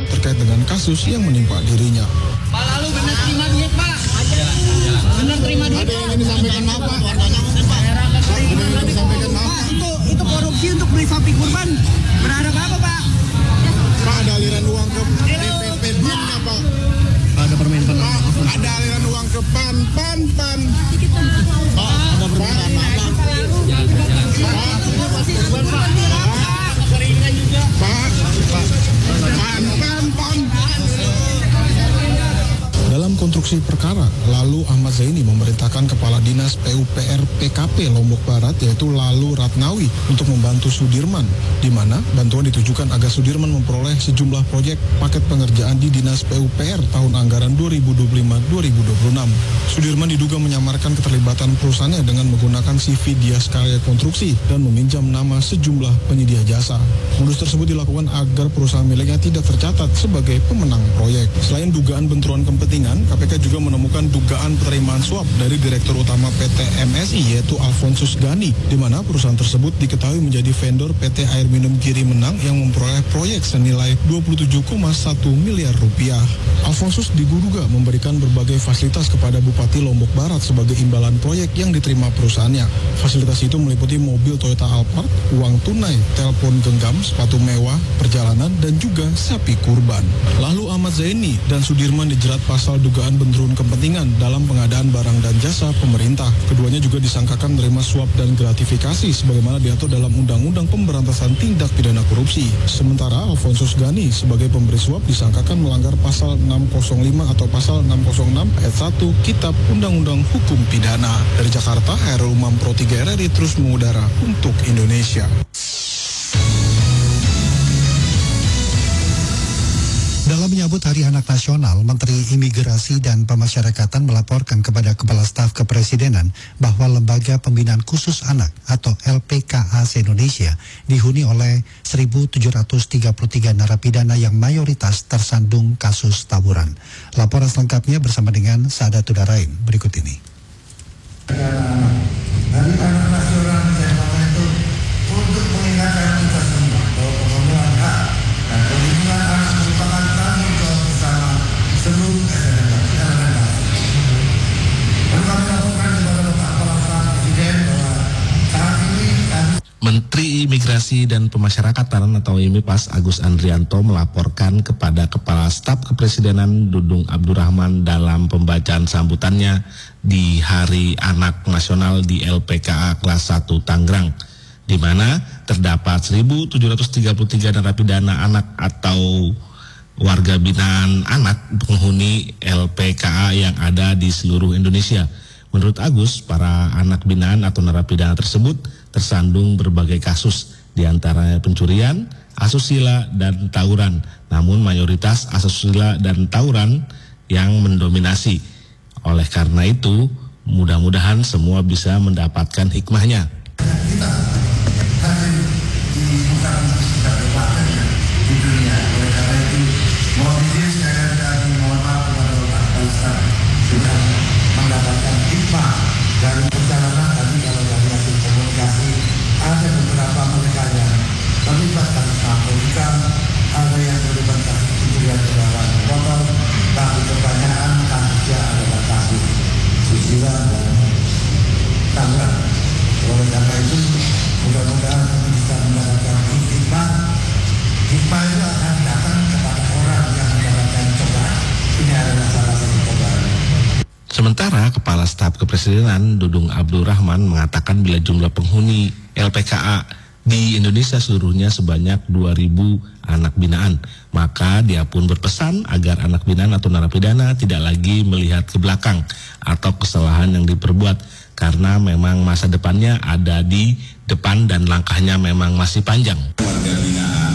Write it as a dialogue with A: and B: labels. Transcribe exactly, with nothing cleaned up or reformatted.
A: terkait dengan kasus yang menimpa dirinya.
B: Pak, lalu benar terima duit, Pak? Benar terima duit, Pak?
C: Ada yang disampaikan apa?
B: Pak, itu itu korupsi untuk beli sapi kurban. Berharap apa, Pak?
C: Pak, ada aliran uang ke D P P B A N, Pak.
B: Ada permintaan.
C: Pak, ada aliran uang ke P A N, P A N, P A N.
B: Pak, ada permintaan apa?
A: Dalam konstruksi perkara, lalu Ahmad Zaini memerintahkan Kepala Dinas P U P R P K P Lombok Barat yaitu Lalu Ratnawi untuk membantu Sudirman, di mana bantuan ditujukan agar Sudirman memperoleh sejumlah proyek paket pengerjaan di Dinas P U P R tahun anggaran dua ribu dua puluh lima dua ribu dua puluh enam. Sudirman diduga menyamarkan keterlibatan perusahaannya dengan menggunakan C V Dias Karya Konstruksi dan meminjam nama sejumlah penyedia jasa. Modus tersebut dilakukan agar perusahaan miliknya tidak tercatat sebagai pemenang proyek. Selain dugaan benturan kepentingan, K P K juga menemukan dugaan penerimaan suap dari Direktur Utama P T M S I yaitu Alfonsus Gani, di mana perusahaan tersebut diketahui menjadi vendor P T Air Minum Giri Menang yang memperoleh proyek senilai dua puluh tujuh koma satu miliar rupiah. Alfonsus diduga memberikan berbagai fasilitas kepada Bupati Lombok Barat sebagai imbalan proyek yang diterima perusahaannya. Fasilitas itu meliputi mobil Toyota Alphard, uang tunai, telepon genggam, sepatu mewah, perjalanan, dan juga sapi kurban. Lalu Ahmad Zaini dan Sudirman dijerat pasal dugaan benturan kepentingan dalam pengadaan barang dan jasa pemerintah. Keduanya juga disangkakan menerima suap dan gratifikasi sebagaimana diatur dalam Undang-Undang Pemberantasan Tindak Pidana Korupsi. Sementara Alfonsus Gani sebagai pemberi suap disangkakan melanggar pasal enam nol lima atau pasal enam nol enam ayat satu Kitab Undang-Undang Hukum Pidana. Dari Jakarta, Hairul Umam Pro tiga R R I terus mengudara untuk Indonesia.
D: Dalam menyambut Hari Anak Nasional, Menteri Imigrasi dan Pemasyarakatan melaporkan kepada Kepala Staf Kepresidenan bahwa Lembaga Pembinaan Khusus Anak atau L P K A se-Indonesia dihuni oleh seribu tujuh ratus tiga puluh tiga narapidana yang mayoritas tersandung kasus tawuran. Laporan selengkapnya bersama dengan Sadat Tudarain berikut ini.
E: Hari Anak Nasional itu untuk mengingatkan kita semua bahwa pemenuhan hak dan perlindungan anak merupakan tanggung jawab bersama seluruh elemen bangsa. Lalu kami laporkan kepada Bapak Kepala Staf Presiden bahwa saat ini kami
F: Menteri Imigrasi dan Pemasyarakatan atau IMIPAS Agus Andrianto melaporkan kepada Kepala Staf Kepresidenan Dudung Abdurrahman dalam pembacaan sambutannya di Hari Anak Nasional di L P K A kelas satu Tangerang, di mana terdapat seribu tujuh ratus tiga puluh tiga narapidana anak atau warga binaan anak penghuni L P K A yang ada di seluruh Indonesia. Menurut Agus, para anak binaan atau narapidana tersebut tersandung berbagai kasus, diantaranya pencurian, asusila, dan tawuran. Namun mayoritas asusila dan tawuran yang mendominasi. Oleh karena itu, mudah-mudahan semua bisa mendapatkan hikmahnya.
E: kita hadir di bukan kita berpakai di dunia. Oleh karena itu, mohon izin sekali lagi mohon maaf kepada Bapak Kepala Staf sudah mendapatkan hikmah dari perjalanan tadi. Kalau dari hasil komunikasi ada beberapa mereka yang terlibat kasus narkotika, ada yang terlibat kasus pencurian kendaraan motor, tapi kebanyakan kasusnya adalah kasus susila dan tawuran. Oleh karena itu, mudah-mudahan kami bisa mendapatkan hikmah. Hikmah itu akan datang kepada orang yang mendapatkan cobaan. Ini adalah salah satu cobaan.
F: Sementara Kepala Staf Kepresidenan Dudung Abdurrahman mengatakan bila jumlah penghuni L P K A di Indonesia seluruhnya sebanyak dua ribu anak binaan, maka dia pun berpesan agar anak binaan atau narapidana tidak lagi melihat ke belakang atau kesalahan yang diperbuat, karena memang masa depannya ada di depan dan langkahnya memang masih panjang.
G: Warga binaan